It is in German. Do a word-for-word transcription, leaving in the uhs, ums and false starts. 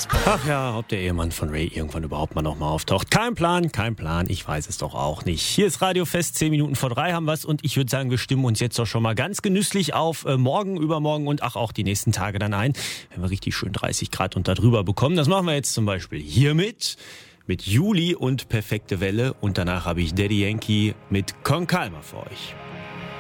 Ach ja, ob der Ehemann von Ray irgendwann überhaupt mal nochmal auftaucht. Kein Plan, kein Plan, ich weiß es doch auch nicht. Hier ist Radio Fest, zehn Minuten vor drei haben wir's und ich würde sagen, wir stimmen uns jetzt doch schon mal ganz genüsslich auf äh, morgen, übermorgen und ach auch die nächsten Tage dann ein, wenn wir richtig schön dreißig Grad und da drüber bekommen. Das machen wir jetzt zum Beispiel hiermit, mit Juli und Perfekte Welle und danach habe ich Daddy Yankee mit Con Calma für euch.